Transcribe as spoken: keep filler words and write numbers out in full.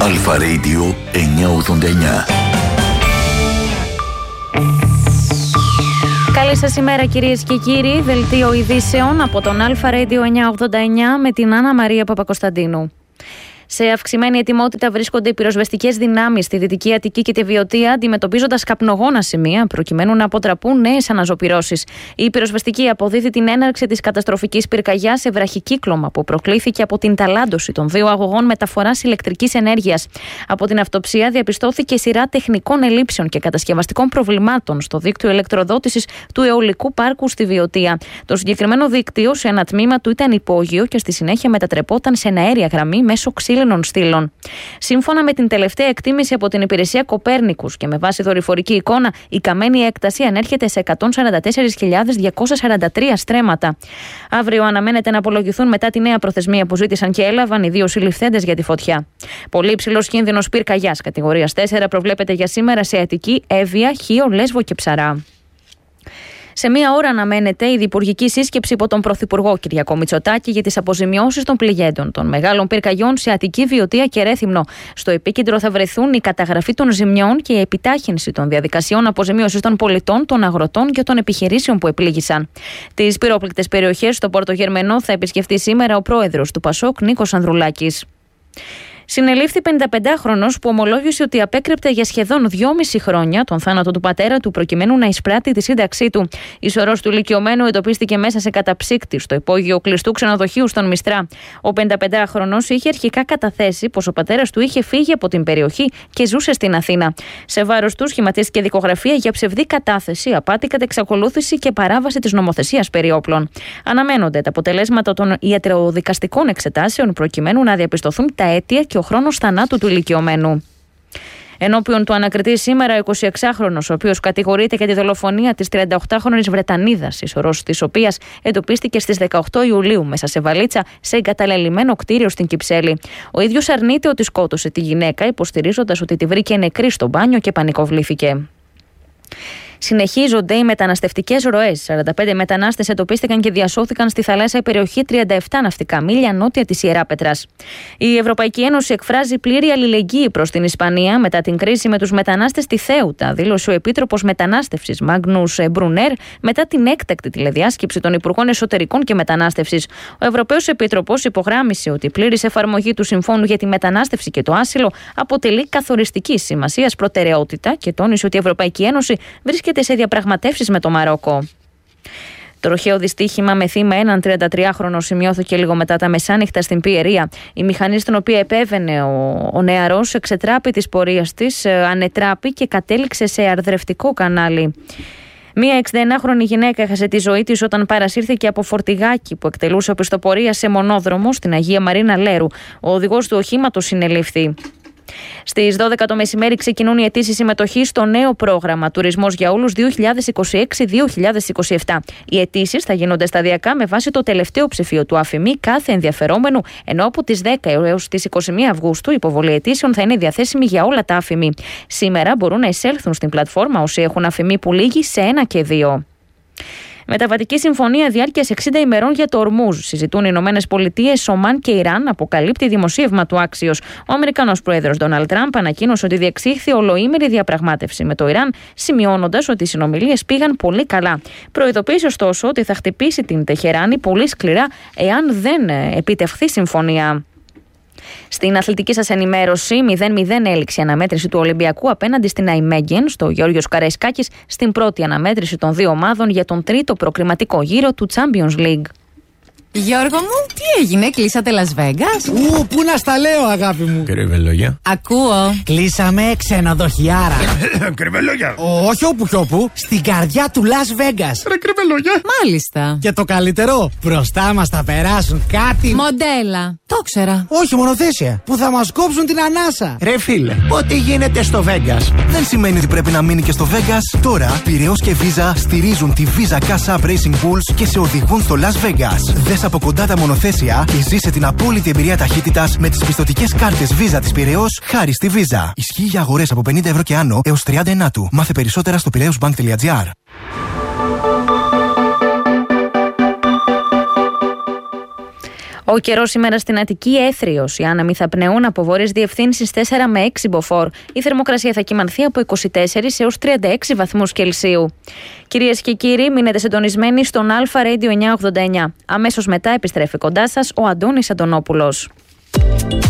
Αλφα Radio εννιακόσια ογδόντα εννιά. Καλή σας ημέρα κυρίες και κύριοι. Δελτίο ειδήσεων από τον Αλφα Radio εννιακόσια ογδόντα εννιά με την Άννα Μαρία Παπακοσταντίνου. Σε αυξημένη ετοιμότητα βρίσκονται οι πυροσβεστικές δυνάμεις στη Δυτική Αττική και τη Βιωτία, αντιμετωπίζοντας καπνογόνα σημεία προκειμένου να αποτραπούν νέες αναζωπυρώσεις. Η πυροσβεστική αποδίδει την έναρξη της καταστροφικής πυρκαγιάς σε βραχικύκλωμα που προκλήθηκε από την ταλάντωση των δύο αγωγών μεταφοράς ηλεκτρικής ενέργειας. Από την αυτοψία διαπιστώθηκε σειρά τεχνικών ελλείψεων και κατασκευαστικών προβλημάτων στο δίκτυο ηλεκτροδότησης του αιωλικού πάρκου στη Βιωτία. Το συγκεκριμένο δίκτυο σε ένα τμήμα του ήταν υπόγειο και στη συνέχεια μετατρεπόταν σε εναέρια γραμμή μέσω ξύλινων στήλων. Σύμφωνα με την τελευταία εκτίμηση από την υπηρεσία Κοπέρνικους και με βάση δορυφορική εικόνα, η καμένη έκταση ανέρχεται σε εκατόν σαράντα τέσσερις χιλιάδες διακόσια σαράντα τρία στρέμματα. Αύριο αναμένεται να απολογηθούν μετά τη νέα προθεσμία που ζήτησαν και έλαβαν οι δύο συλληφθέντες για τη φωτιά. Πολύ υψηλός κίνδυνος πυρκαγιάς κατηγορίας τέσσερα προβλέπεται για σήμερα σε Αττική, Εύβοια, Χίο, Λέσβο και Ψαρά. Σε μία ώρα αναμένεται η διπουργική σύσκεψη υπό τον Πρωθυπουργό Κυριάκο Μητσοτάκη για τις αποζημιώσεις των πληγέντων των μεγάλων πυρκαγιών σε Αττική, Βιωτία και Ρέθυμνο. Στο επίκεντρο θα βρεθούν η καταγραφή των ζημιών και η επιτάχυνση των διαδικασιών αποζημίωσης των πολιτών, των αγροτών και των επιχειρήσεων που επλήγησαν. Τις πυρόπληκτες περιοχές στο Πόρτο Γερμενό θα επισκεφτεί σήμερα ο πρόεδρος του Πασόκ, Νίκος Ανδρουλάκης. Συνελήφθη πενηνταπεντάχρονος που ομολόγησε ότι απέκρυπτε για σχεδόν δυόμιση χρόνια τον θάνατο του πατέρα του προκειμένου να εισπράττει τη σύνταξή του. Η σωρός του ηλικιωμένου εντοπίστηκε μέσα σε καταψύκτη στο υπόγειο κλειστού ξενοδοχείου στον Μιστρά. Ο πενηνταπεντάχρονος είχε αρχικά καταθέσει πως ο πατέρας του είχε φύγει από την περιοχή και ζούσε στην Αθήνα. Σε βάρος του σχηματίστηκε δικογραφία για ψευδή κατάθεση, απάτη κατά εξακολούθηση και παράβαση της νομοθεσίας περί όπλων. Αναμένονται τα αποτελέσματα των ιατροδικαστικών εξετάσεων προκειμένου να διαπιστωθούν τα αίτια και ο χρόνος θανάτου του ηλικιωμένου. Ενώπιον του ανακριτή σήμερα ο εικοσιεξάχρονος, ο οποίος κατηγορείται για τη δολοφονία της τριανταοκτάχρονης Βρετανίδας, η σωρός της οποίας εντοπίστηκε στις δεκαοκτώ Ιουλίου μέσα σε βαλίτσα σε εγκαταλελειμμένο κτίριο στην Κυψέλη. Ο ίδιος αρνείται ότι σκότωσε τη γυναίκα, υποστηρίζοντας ότι τη βρήκε νεκρή στο μπάνιο και πανικοβλήθηκε. Συνεχίζονται οι μεταναστευτικές ροές. σαράντα πέντε μετανάστες εντοπίστηκαν και διασώθηκαν στη θαλάσσια περιοχή τριάντα επτά ναυτικά μίλια νότια της Ιεράπετρας. Η Ευρωπαϊκή Ένωση εκφράζει πλήρη αλληλεγγύη προς την Ισπανία μετά την κρίση με τους μετανάστες στη Θέουτα, δήλωσε ο Επίτροπος Μετανάστευσης Μάγνους Μπρουνέρ μετά την έκτακτη τηλεδιάσκεψη των Υπουργών Εσωτερικών και Μετανάστευσης. Ο Ευρωπαίος Επίτροπος υπογράμμισε ότι η πλήρης εφαρμογή του Συμφώνου για τη Μετανάστευση και το Άσυλο αποτελεί καθοριστική σημασίας προτεραιότητα και τόνισε ότι η Ευρωπαϊκή Ένωση βρίσκεται σε διαπραγματεύσεις με το Μαρόκο. Το τροχαίο δυστύχημα με θύμα έναν τριαντατριάχρονο σημειώθηκε λίγο μετά τα μεσάνυχτα στην Πιερία. Η μηχανή στην οποία επέβαινε ο, ο νεαρός εξετράπη της πορείας της, ανετράπη και κατέληξε σε αρδρευτικό κανάλι. Μία εξηνταενάχρονη γυναίκα έχασε τη ζωή της όταν παρασύρθηκε από φορτηγάκι που εκτελούσε οπισθοπορία σε μονόδρομο στην Αγία Μαρίνα Λέρου. Ο οδηγός του οχήματος συνελήφθη. Στις δώδεκα το μεσημέρι ξεκινούν οι αιτήσεις συμμετοχής στο νέο πρόγραμμα Τουρισμός για Όλους δύο χιλιάδες είκοσι έξι με δύο χιλιάδες είκοσι επτά. Οι αιτήσεις θα γίνονται σταδιακά με βάση το τελευταίο ψηφίο του ΑΦΕΜΗ κάθε ενδιαφερόμενου, ενώ από τις δέκα έως τις είκοσι μία Αυγούστου η υποβολή αιτήσεων θα είναι διαθέσιμη για όλα τα ΑΦΕΜΗ. Σήμερα μπορούν να εισέλθουν στην πλατφόρμα όσοι έχουν ΑΦΕΜΗ που λήγει σε ένα και δύο. Μεταβατική συμφωνία διάρκειας εξήντα ημερών για το Ορμούζ. Συζητούν οι Ηνωμένες Πολιτείες, Ομάν και Ιράν, αποκαλύπτει δημοσίευμα του Άξιος. Ο Αμερικανός πρόεδρος Ντόναλντ Τραμπ ανακοίνωσε ότι διεξήχθη ολοήμερη διαπραγμάτευση με το Ιράν, σημειώνοντας ότι οι συνομιλίες πήγαν πολύ καλά. Προειδοποίησε ωστόσο ότι θα χτυπήσει την Τεχεράνη πολύ σκληρά εάν δεν επιτευχθεί συμφωνία. Στην αθλητική σας ενημέρωση, μηδέν μηδέν έληξε η αναμέτρηση του Ολυμπιακού απέναντι στην Αϊμέγγεν στο Γιώργος Καραϊσκάκης στην πρώτη αναμέτρηση των δύο ομάδων για τον τρίτο προκριματικό γύρο του Champions League. Γιώργο μου, τι έγινε, κλείσατε Las Vegas? Ου, πού να στα λέω, αγάπη μου. Κρυβελόγια. Ακούω. Κλείσαμε ξενοδοχιάρα. Κρυβελόγια. Όχι όπου κι όπου, στην καρδιά του Las Vegas. Ρε κρυβελόγια. Μάλιστα. Και το καλύτερο, μπροστά μας θα περάσουν κάτι. Μοντέλα. Το ξέρα. Όχι, μονοθέσια. Που θα μας κόψουν την ανάσα. Ρε φίλε, ό,τι γίνεται στο Vegas δεν σημαίνει ότι πρέπει να μείνει και στο Vegas. Τώρα, Πειραιώς και Visa στηρίζουν τη Visa Cash App Racing Bulls και σε οδηγούν στο Las Vegas. Δες από κοντά τα μονοθέσια και ζήσε την απόλυτη εμπειρία ταχύτητας με τις πιστωτικές κάρτες Visa της Πειραιώς χάρη στη Visa. Ισχύει για αγορές από πενήντα ευρώ και άνω έως τριάντα εννιά του. Μάθε περισσότερα στο πειραιώσμπανκ τελεία τζι άρ. Ο καιρός σήμερα στην Αττική έθριος. Οι άνεμοι θα πνεούν από βόρειες διευθύνσεις τέσσερα με έξι μποφόρ. Η θερμοκρασία θα κυμανθεί από είκοσι τέσσερα έως τριάντα έξι βαθμούς Κελσίου. Κυρίες και κύριοι, μείνετε συντονισμένοι στον Αλφα Radio εννιακόσια ογδόντα εννιά. Αμέσως μετά επιστρέφει κοντά σας ο Αντώνης Αντωνόπουλος.